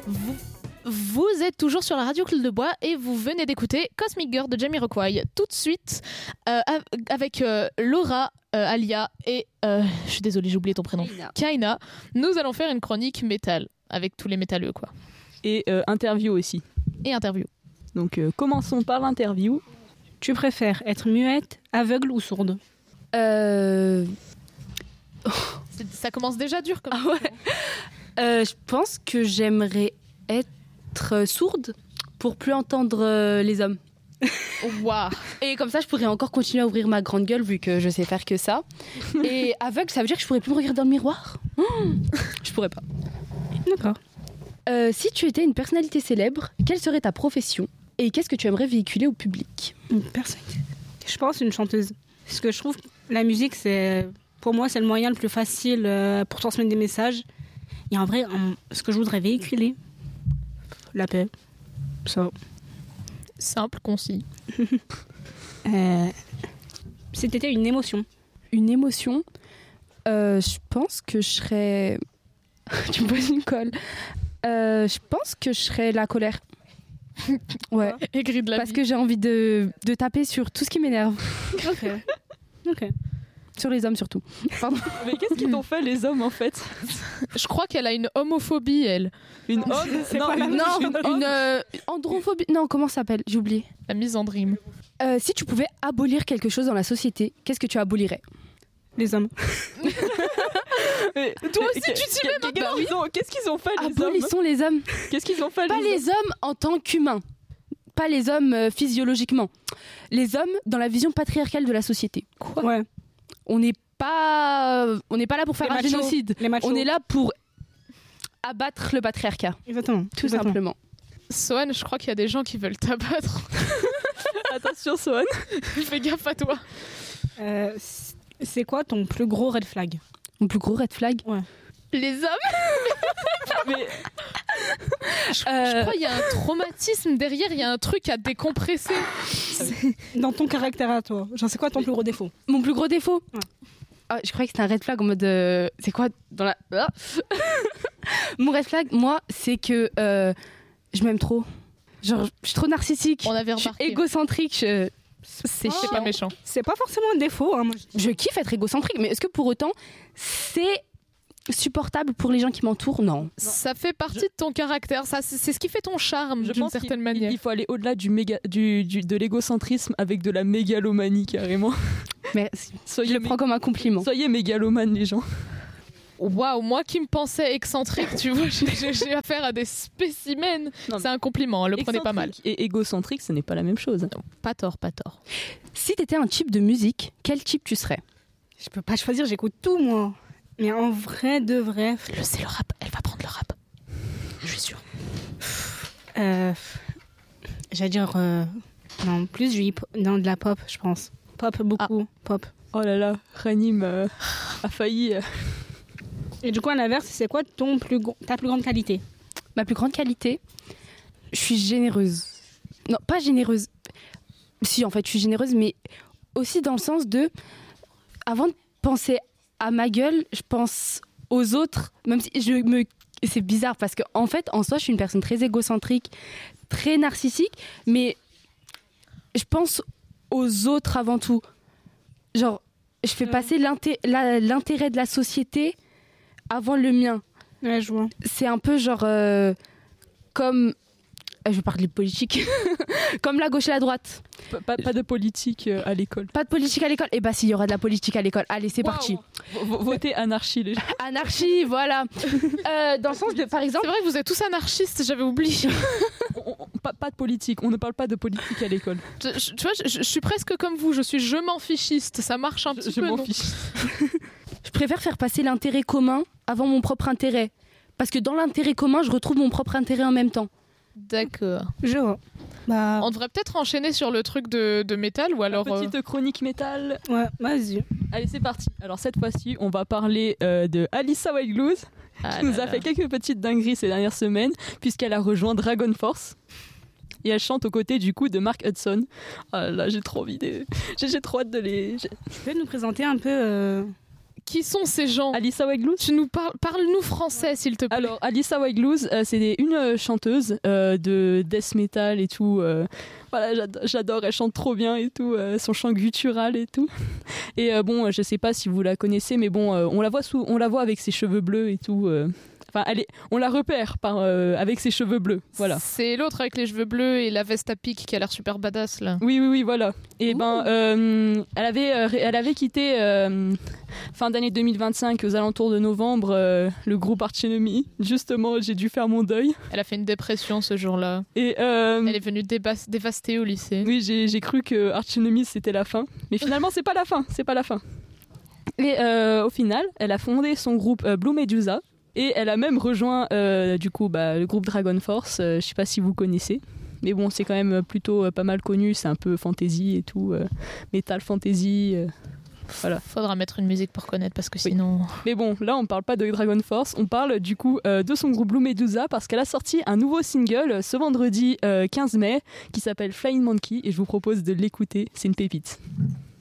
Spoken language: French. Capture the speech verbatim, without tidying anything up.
Vous, vous êtes toujours sur la radio Clou de Bois et vous venez d'écouter Cosmic Girl de Jamiroquai. Tout de suite, euh, avec euh, Laura, euh, Alia et... Euh, je suis désolée, j'ai oublié ton prénom. Kaina. Kaina. Nous allons faire une chronique métal, avec tous les métalleux, quoi. Et euh, interview aussi. Et interview. Donc euh, commençons par l'interview. Tu préfères être muette, aveugle ou sourde? Euh... C'est- ça commence déjà dur comme Ah ouais. Euh, je pense que j'aimerais être sourde pour plus entendre euh, les hommes. Waouh. Et comme ça, je pourrais encore continuer à ouvrir ma grande gueule vu que je sais faire que ça. Et aveugle, ça veut dire que je pourrais plus me regarder dans le miroir? Oh, je pourrais pas. D'accord. Euh, si tu étais une personnalité célèbre, quelle serait ta profession et qu'est-ce que tu aimerais véhiculer au public? Une personne. Je pense une chanteuse. Parce que je trouve que la musique, c'est, pour moi, c'est le moyen le plus facile euh, pour transmettre des messages. Et en vrai, en- ce que je voudrais véhiculer, la paix. Ça. Simple, concis. Euh, C'était une émotion. Une émotion, euh, je pense que je serais... tu me poses une colle. Euh, je pense que je serais la colère. Ouais. Écrit de la Parce vie. que j'ai envie de, de taper sur tout ce qui m'énerve. Ok. Ok. Sur les hommes surtout. Pardon. Mais qu'est-ce qu'ils t'ont fait les hommes en fait? Je crois qu'elle a une homophobie, elle. Une homme? c'est Non, pas la une, Non, une homme. une euh, androphobie. Non, comment ça s'appelle? J'ai oublié. La misandrime. Euh, si tu pouvais abolir quelque chose dans la société, qu'est-ce que tu abolirais? Les hommes. Mais- Toi aussi, mais- tu t'y qu'est- mets qu'est- maintenant. qu'est-ce qu'ils ont- Qu'est-ce qu'ils ont fait les hommes? Abolissons les hommes. Qu'est-ce qu'ils ont fait Pas les hommes? les hommes en tant qu'humains. Pas les hommes euh, physiologiquement. Les hommes dans la vision patriarcale de la société. Quoi? Ouais. On n'est pas, euh, on n'est pas là pour faire Les un machos. génocide. Les machos. On est là pour abattre le patriarcat, Exactement. tout Exactement. simplement. Sohan, je crois qu'il y a des gens qui veulent t'abattre. Attention Sohan. Fais gaffe à toi. Euh, c'est quoi ton plus gros red flag? Mon plus gros red flag. Les hommes. Mais Je Euh, crois qu'il y a un traumatisme derrière, il y a un truc à décompresser. Dans ton caractère à toi, genre c'est quoi ton plus gros défaut? Mon plus gros défaut. Ouais. Ah, je croyais que c'était un red flag en mode. euh, c'est quoi dans la. Ah. Mon red flag, moi, c'est que euh, je m'aime trop. Genre, je suis trop narcissique. On avait Je suis remarqué. égocentrique. je- C'est C'est chiant. pas méchant. C'est pas forcément un défaut. Hein, moi, je- Je kiffe être égocentrique, mais est-ce que pour autant, c'est supportable pour les gens qui m'entourent? Non. Ça fait partie de ton caractère. Ça, c'est c'est ce qui fait ton charme je d'une pense certaine qu'il manière. il faut aller au-delà du méga, du, du- de l'égocentrisme avec de la mégalomanie carrément. Merci. Je Soyez, le prends comme un compliment. soyez mégalomanes les gens. Waouh, moi qui me pensais excentrique, tu vois, j'ai- j'ai j'ai affaire à des spécimens. Non, C'est un compliment, le prenez pas mal. Excentrique et égocentrique, ce n'est pas la même chose. Pas tort, pas tort. Si t'étais un type de musique, quel type tu serais? je peux pas choisir, j'écoute tout moi. Mais en vrai, de vrai, Le c'est le rap, elle va prendre le rap. Je suis sûre. euh, j'allais dire euh, non, plus du hip, non, de la pop, je pense. Pop beaucoup, pop. Oh là là, Ranim euh, a failli. euh, Et du coup, à l'inverse, c'est quoi ton plus gros- ta plus grande qualité? Ma plus grande qualité, je suis généreuse. Non, pas généreuse. Si, en fait, je suis généreuse, mais aussi dans le sens de, avant de penser à ma gueule, je pense aux autres, même si je me... C'est bizarre parce que en fait, en soi, je suis une personne très égocentrique, très narcissique, mais je pense aux autres avant tout. Genre, je fais Ouais. passer l'inté- la- l'intérêt de la société avant le mien. Ouais, je vois. C'est un peu genre euh, comme euh, je vais parler de politique comme la gauche et la droite. Pas, pas- pas de politique euh, à l'école. Pas de politique à l'école. Et bah s'il y aura de la politique à l'école, allez c'est Waouh. parti. V- v- Votez anarchie les gens. Anarchie, voilà. Euh, dans le sens de par exemple. C'est vrai que vous êtes tous anarchistes, j'avais oublié. On- on- pas, pas de politique, on ne parle pas de politique à l'école. Je- je- tu vois, je, je suis presque comme vous, je suis je m'en fichiste, ça marche un Je, petit je peu. m'en non fiche. Je préfère faire passer l'intérêt commun avant mon propre intérêt. Parce que dans l'intérêt commun, je retrouve mon propre intérêt en même temps. D'accord. Je vois. Bah, On devrait peut-être enchaîner sur le truc de, de métal ou alors... euh, Petite chronique métal. ouais, vas-y. Allez, c'est parti. Alors cette fois-ci, on va parler euh, de Alyssa White ah qui nous là a là. fait quelques petites dingueries ces dernières semaines, puisqu'elle a rejoint Dragon Force. Et elle chante aux côtés du coup de Mark Hudson. Ah là, j'ai trop envie de... J'ai, j'ai trop hâte de les... j'ai- Tu peux nous présenter un peu euh, Qui sont ces gens? Alissa Waglouz. Tu nous parles, parle-nous français, s'il te plaît. Alors, Alissa Waglouz, euh, c'est des- une euh, chanteuse euh, de death metal et tout. euh, voilà, j'adore, j'adore, elle chante trop bien et tout, euh, son chant guttural et tout. Et euh, bon, je sais pas si vous la connaissez, mais bon, euh, on la voit sous, on la voit avec ses cheveux bleus et tout. euh. Enfin, elle est, on la repère par, euh, avec ses cheveux bleus, voilà. C'est l'autre avec les cheveux bleus et la veste à pique qui a l'air super badass là. Oui, oui, oui, voilà. Et ben, euh, elle avait, euh, ré- elle avait quitté euh, fin d'année deux mille vingt-cinq, aux alentours de novembre, euh, le groupe Arch Enemy. Justement, j'ai dû faire mon deuil. Elle a fait une dépression ce jour-là. Et euh, Elle est venue déba- dévastée au lycée. oui, j'ai, j'ai cru que Arch Enemy c'était la fin, mais finalement c'est pas la fin, c'est pas la fin. Et euh, au final, elle a fondé son groupe euh, Blue Medusa. Et elle a même rejoint euh, du coup bah, le groupe Dragon Force. Euh, je sais pas si vous connaissez, mais bon, c'est quand même plutôt euh, pas mal connu. C'est un peu fantasy et tout, euh, metal fantasy. euh, voilà. Faudra mettre une musique pour connaître parce que Oui. sinon. Mais bon, là on parle pas de Dragon Force, on parle du coup euh, de son groupe Blue Medusa parce qu'elle a sorti un nouveau single euh, ce vendredi euh, quinze mai qui s'appelle Flying Monkey et je vous propose de l'écouter. C'est une pépite.